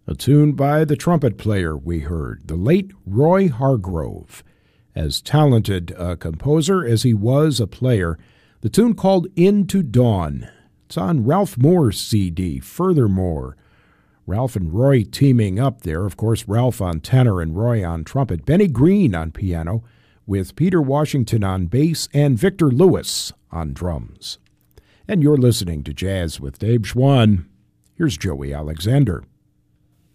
A tune by the trumpet player we heard, the late Roy Hargrove. As talented a composer as he was a player, the tune called Into Dawn. It's on Ralph Moore's CD, Furthermore. Ralph and Roy teaming up there. Of course, Ralph on tenor and Roy on trumpet. Benny Green on piano, with Peter Washington on bass and Victor Lewis on drums. And you're listening to Jazz with Dave Schwann. Here's Joey Alexander.